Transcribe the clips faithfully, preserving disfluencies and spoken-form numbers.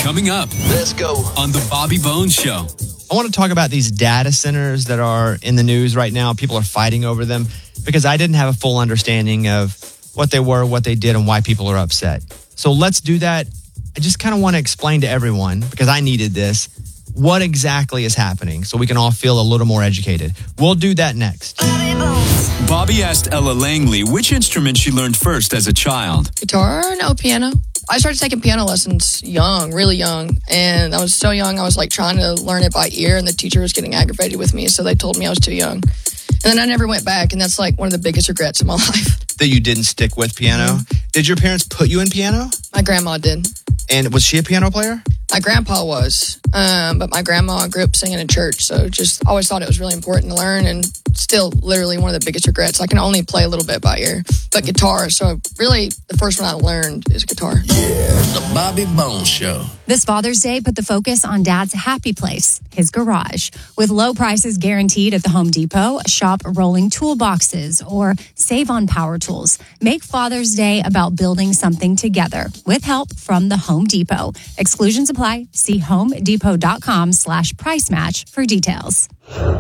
Coming up. Let's go. On the Bobby Bones Show. I want to talk about these data centers that are in the news right now. People are fighting over them because I didn't have a full understanding of what they were, what they did, and why people are upset. So let's do that. I just kind of want to explain to everyone, because I needed this, what exactly is happening so we can all feel a little more educated. We'll do that next. Bobby asked Ella Langley which instrument she learned first as a child. Guitar? No, piano. I started taking piano lessons young, really young. And I was so young, I was like trying to learn it by ear, and the teacher was getting aggravated with me, so they told me I was too young. And then I never went back, and that's like one of the biggest regrets in my life. That you didn't stick with piano? Mm-hmm. Did your parents put you in piano? My grandma did. And was she a piano player? My grandpa was, um, but my grandma grew up singing in church, so just always thought it was really important to learn, and still literally one of the biggest regrets. I can only play a little bit by ear, but guitar, so really the first one I learned is guitar. Yeah, the Bobby Bones Show. This Father's Day put the focus on Dad's happy place, his garage. With low prices guaranteed at the Home Depot, shop rolling toolboxes or save on power tools. Make Father's Day about building something together with help from the Home Depot. Exclusions apply. See homedepot.com slash price match for details.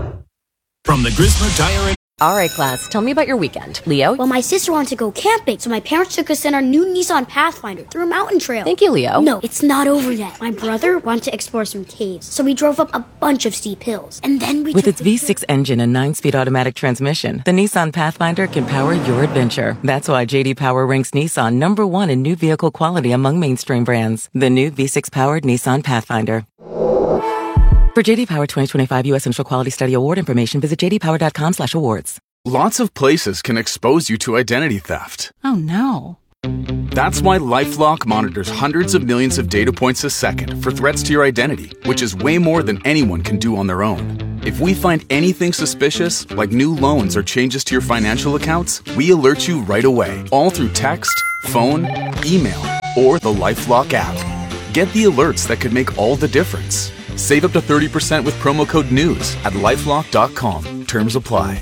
From the Grismer Tire. All right, class, tell me about your weekend. Leo? Well, my sister wanted to go camping, so my parents took us in our new Nissan Pathfinder through a mountain trail. Thank you, Leo. No, it's not over yet. My brother wanted to explore some caves, so we drove up a bunch of steep hills. And then we With its V six engine and nine-speed automatic transmission, the Nissan Pathfinder can power your adventure. That's why J D Power ranks Nissan number one in new vehicle quality among mainstream brands. The new V six-powered Nissan Pathfinder. For J D Power twenty twenty-five U S Initial Quality Study Award information, visit j d power dot com slash awards. Lots of places can expose you to identity theft. Oh, no. That's why LifeLock monitors hundreds of millions of data points a second for threats to your identity, which is way more than anyone can do on their own. If we find anything suspicious, like new loans or changes to your financial accounts, we alert you right away, all through text, phone, email, or the LifeLock app. Get the alerts that could make all the difference. Save up to thirty percent with promo code NEWS at lifelock dot com. Terms apply.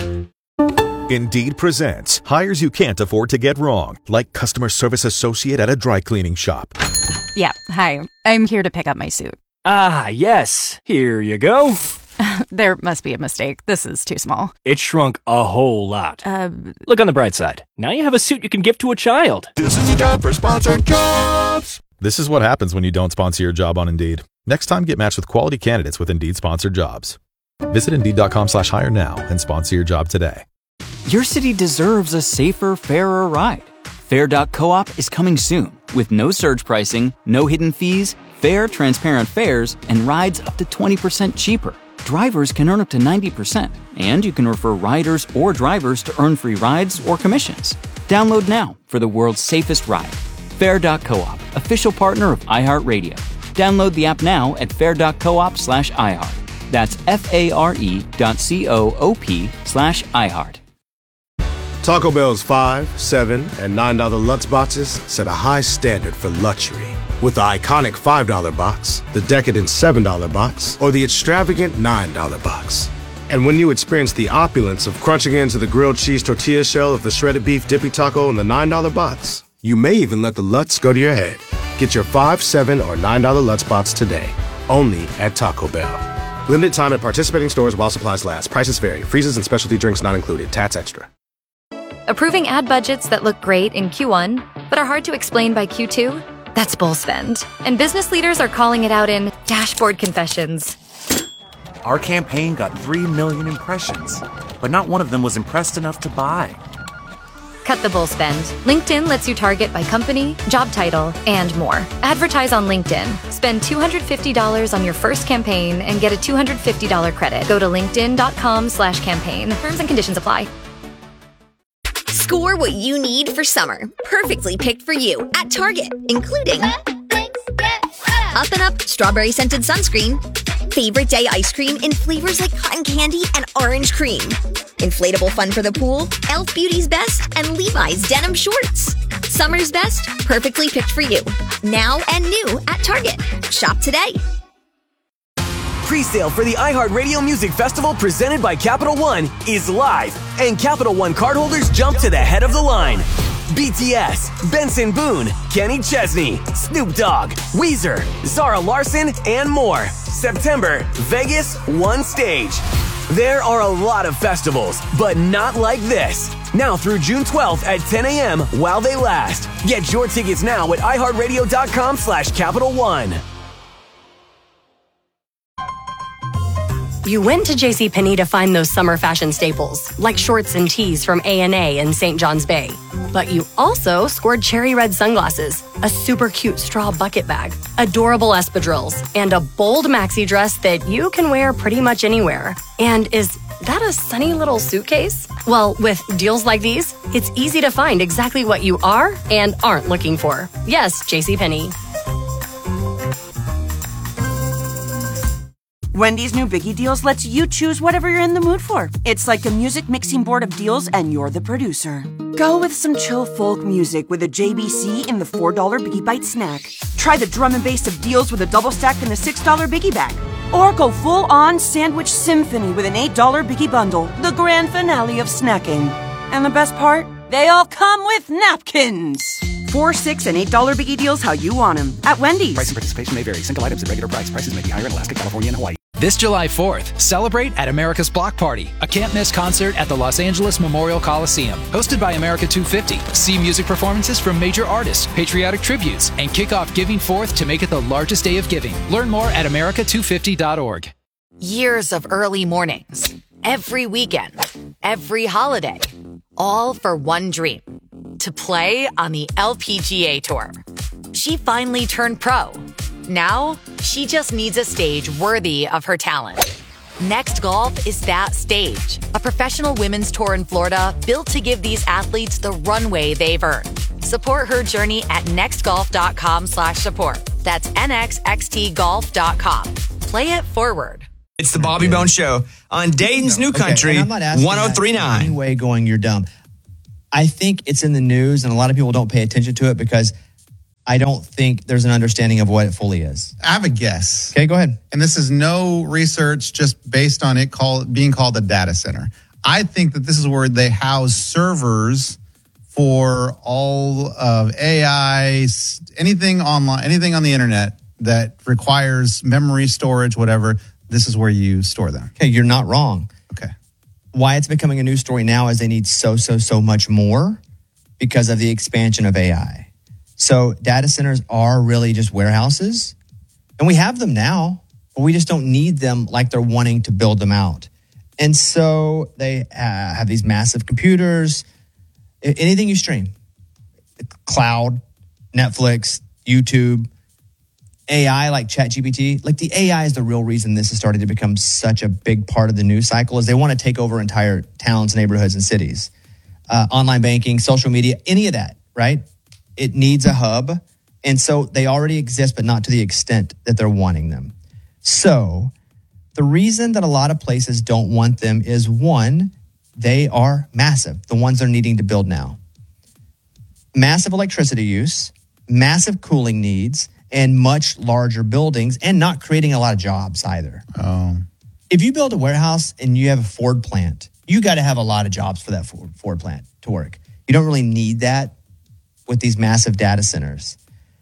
Indeed presents hires you can't afford to get wrong, like customer service associate at a dry cleaning shop. Yeah, hi. I'm here to pick up my suit. Ah, yes. Here you go. There must be a mistake. This is too small. It shrunk a whole lot. Uh, Look on the bright side. Now you have a suit you can give to a child. This is the time for sponsored jobs. This is what happens when you don't sponsor your job on Indeed. Next time, get matched with quality candidates with Indeed sponsored jobs. Visit Indeed.com slash hire now and sponsor your job today. Your city deserves a safer, fairer ride. Fair dot coop is coming soon with no surge pricing, no hidden fees, fair, transparent fares, and rides up to twenty percent cheaper. Drivers can earn up to ninety percent, and you can refer riders or drivers to earn free rides or commissions. Download now for the world's safest ride. Fair dot coop, official partner of iHeartRadio. Download the app now at fair dot coop slash iHeart. That's F-A-R-E dot C-O-O-P slash iHeart. Taco Bell's five, seven, and nine dollar Lutz boxes set a high standard for luxury. With the iconic five dollar box, the decadent seven dollar box, or the extravagant nine dollar box. And when you experience the opulence of crunching into the grilled cheese tortilla shell of the shredded beef dippy taco in the nine dollar box, you may even let the Lutz go to your head. Get your five, seven, or nine dollar Lutz box today, only at Taco Bell. Limited time at participating stores while supplies last. Prices vary. Freezes and specialty drinks not included. Tats extra. Approving ad budgets that look great in Q one, but are hard to explain by Q two? That's bull spend. And business leaders are calling it out in dashboard confessions. Our campaign got three million impressions, but not one of them was impressed enough to buy. Cut the bull spend. LinkedIn lets you target by company, job title, and more. Advertise on LinkedIn. Spend two hundred fifty dollars on your first campaign and get a two hundred fifty dollars credit. Go to linkedin.com slash campaign. Terms and conditions apply. Score what you need for summer. Perfectly picked for you at Target, including Up and Up Strawberry Scented Sunscreen, Favorite Day Ice Cream in flavors like cotton candy and orange cream, Inflatable Fun for the Pool, e l f Beauty's Best, and Levi's Denim Shorts. Summer's best, perfectly picked for you. Now and new at Target. Shop today. Pre-sale for the iHeartRadio Music Festival presented by Capital One is live, and Capital One cardholders jump to the head of the line. B T S, Benson Boone, Kenny Chesney, Snoop Dogg, Weezer, Zara Larson, and more. September, Vegas, one stage. There are a lot of festivals, but not like this. Now through June twelfth at ten a.m. while they last. Get your tickets now at iHeartRadio.com slash Capital One. You went to JCPenney to find those summer fashion staples, like shorts and tees from A and A in Saint John's Bay. But you also scored cherry red sunglasses, a super cute straw bucket bag, adorable espadrilles, and a bold maxi dress that you can wear pretty much anywhere. And is that a sunny little suitcase? Well, with deals like these, it's easy to find exactly what you are and aren't looking for. Yes, JCPenney. Wendy's new Biggie Deals lets you choose whatever you're in the mood for. It's like a music mixing board of deals, and you're the producer. Go with some chill folk music with a J B C in the four dollar Biggie Bite snack. Try the drum and bass of deals with a double stack in the six dollar Biggie Bag. Or go full-on sandwich symphony with an eight dollar Biggie Bundle, the grand finale of snacking. And the best part? They all come with napkins. Four, six, and eight dollar Biggie Deals how you want them at Wendy's. Price and participation may vary. Single items at regular price. Prices may be higher in Alaska, California, and Hawaii. This July fourth, celebrate at America's Block Party, a can't-miss concert at the Los Angeles Memorial Coliseum. Hosted by America two fifty. See music performances from major artists, patriotic tributes, and kick off Giving Forth to make it the largest day of giving. Learn more at America two fifty dot org. Years of early mornings, every weekend, every holiday, all for one dream, to play on the L P G A Tour. She finally turned pro. Now, she just needs a stage worthy of her talent. Next Golf is that stage. A professional women's tour in Florida built to give these athletes the runway they've earned. Support her journey at nextgolf.com slash support. That's nxxt golf dot com. Play it forward. It's the Bobby Bones Show on Dayton's New Country, okay, one oh three point nine. Anyway, going, you're dumb. I think it's in the news, and a lot of people don't pay attention to it because I don't think there's an understanding of what it fully is. I have a guess. Okay, go ahead. And this is no research, just based on it call, being called a data center. I think that this is where they house servers for all of A I, anything online, anything on the internet that requires memory storage, whatever. This is where you store them. Okay, you're not wrong. Okay. Why it's becoming a news story now is they need so, so, so much more because of the expansion of A I. So data centers are really just warehouses, and we have them now, but we just don't need them like they're wanting to build them out. And so they uh, have these massive computers, anything you stream, cloud, Netflix, YouTube, A I like ChatGPT. Like the A I is the real reason this has started to become such a big part of the news cycle is they want to take over entire towns, neighborhoods, and cities. Uh, online banking, social media, any of that, right? It needs a hub. And so they already exist, but not to the extent that they're wanting them. So the reason that a lot of places don't want them is, one, they are massive, the ones they're needing to build now. Massive electricity use, massive cooling needs, and much larger buildings, and not creating a lot of jobs either. Oh. If you build a warehouse and you have a Ford plant, you got to have a lot of jobs for that Ford plant to work. You don't really need that with these massive data centers.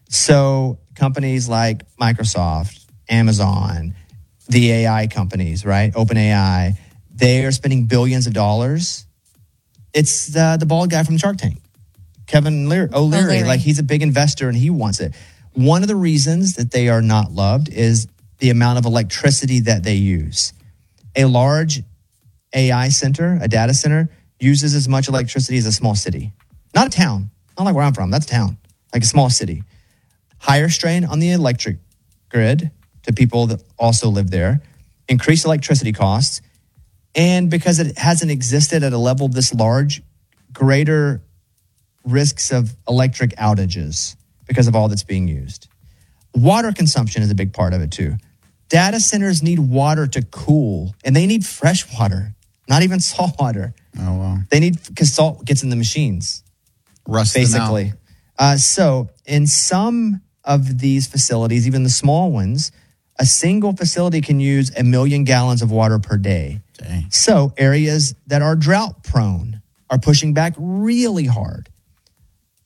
So companies like Microsoft, Amazon, the A I companies, right? OpenAI, they are spending billions of dollars. It's the, the bald guy from Shark Tank, Kevin Leary, O'Leary. O'Leary. Like he's a big investor and he wants it. One of the reasons that they are not loved is the amount of electricity that they use. A large A I center, a data center, uses as much electricity as a small city. Not a town. Not like where I'm from. That's a town. Like a small city. Higher strain on the electric grid to people that also live there. Increased electricity costs. And because it hasn't existed at a level this large, greater risks of electric outages because of all that's being used. Water consumption is a big part of it too. Data centers need water to cool, and they need fresh water, not even salt water. Oh, wow. They need, because salt gets in the machines. Rust basically. Uh, so in some of these facilities, even the small ones, a single facility can use a million gallons of water per day. Dang. So areas that are drought prone are pushing back really hard.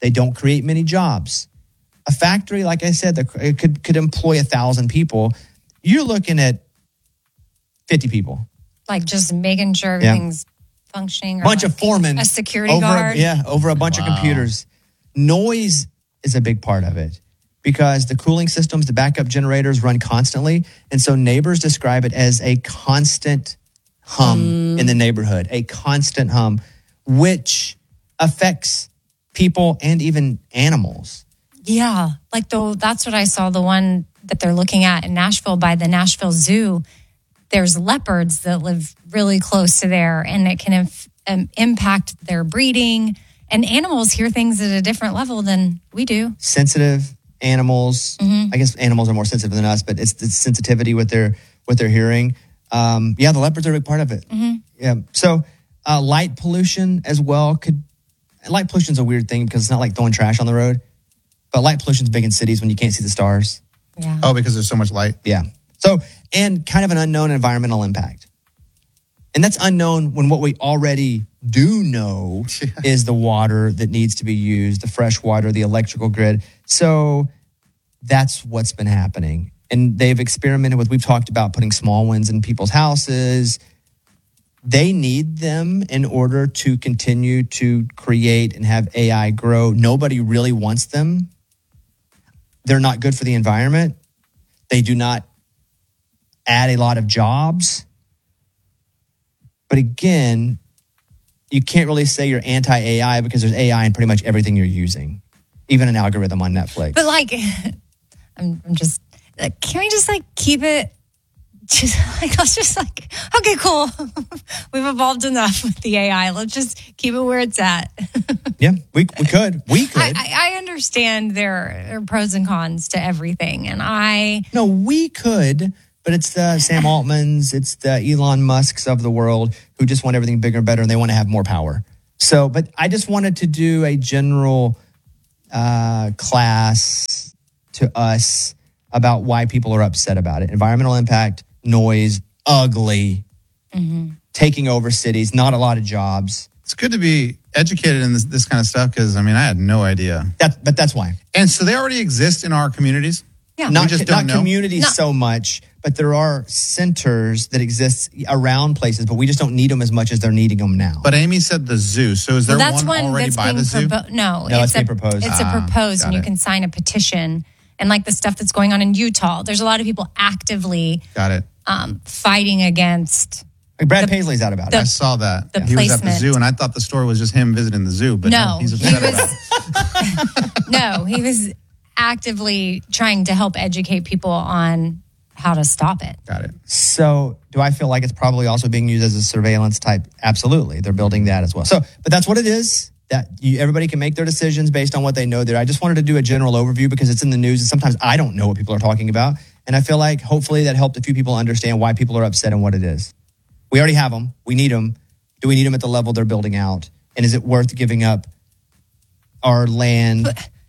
They don't create many jobs. A factory, like I said, that it could could employ a thousand people. You're looking at fifty people. Like just making sure everything's yeah. functioning. Bunch like of foremen. A security over, guard. Yeah, over a bunch wow. of computers. Noise is a big part of it because the cooling systems, the backup generators run constantly. And so neighbors describe it as a constant hum um, in the neighborhood, a constant hum, which affects people and even animals. Yeah, like the, that's what I saw, the one that they're looking at in Nashville by the Nashville Zoo. There's leopards that live really close to there, and it can inf- um, impact their breeding. And animals hear things at a different level than we do. Sensitive animals. Mm-hmm. I guess animals are more sensitive than us, but it's the sensitivity with their with their hearing. Um, yeah, the leopards are a big part of it. Mm-hmm. Yeah. So uh, light pollution as well could. Light pollution is a weird thing because it's not like throwing trash on the road. But light pollution is big in cities when you can't see the stars. Yeah. Oh, because there's so much light. Yeah. So, and kind of an unknown environmental impact. And that's unknown when what we already do know yeah. is the water that needs to be used, the fresh water, the electrical grid. So that's what's been happening. And they've experimented with, we've talked about putting small ones in people's houses. They need them in order to continue to create and have A I grow. Nobody really wants them. They're not good for the environment. They do not add a lot of jobs. But again, you can't really say you're anti-A I because there's A I in pretty much everything you're using, even an algorithm on Netflix. But like, I'm, I'm just, like, can we just like keep it, just like, let's just like, okay, cool. We've evolved enough with the A I. Let's just keep it where it's at. Yeah, we we could. We could. I, I, I understand there are pros and cons to everything. And I... No, we could, but it's the Sam Altmans, it's the Elon Musks of the world who just want everything bigger and better and they want to have more power. So, but I just wanted to do a general uh, class to us about why people are upset about it. Environmental impact, noise, ugly, mm-hmm. taking over cities, not a lot of jobs. It's good to be educated in this, this kind of stuff because, I mean, I had no idea. That, but that's why. And so they already exist in our communities? Yeah. Not, we just don't not know? communities No. so much, but there are centers that exist around places, but we just don't need them as much as they're needing them now. But Amy said the zoo. So is there Well, that's one, one already that's by being the zoo? propo- no, No, it's a, being proposed. It's Ah, a proposed, got and you it. can sign a petition. And like the stuff that's going on in Utah, there's a lot of people actively Got it. um, fighting against. Like Brad the- Paisley's out about the- it. I saw that. the he was at the placement. zoo, and I thought the story was just him visiting the zoo. But no, No, he's he upset was- about it. No, he was actively trying to help educate people on how to stop it. Got it. So do I feel like it's probably also being used as a surveillance type? Absolutely. They're building that as well. So, but that's what it is. That you, everybody can make their decisions based on what they know there. I just wanted to do a general overview because it's in the news and sometimes I don't know what people are talking about. And I feel like hopefully that helped a few people understand why people are upset and what it is. We already have them. We need them. Do we need them at the level they're building out? And is it worth giving up our land,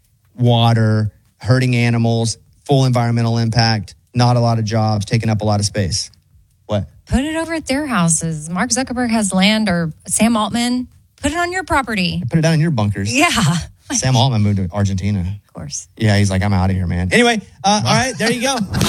water, hurting animals, full environmental impact, not a lot of jobs, taking up a lot of space? What? Put it over at their houses. Mark Zuckerberg has land, or Sam Altman. Put it on your property. Put it down in your bunkers. Yeah. Sam Altman moved to Argentina. Of course. Yeah, he's like, I'm out of here, man. Anyway, uh, all right, there you go.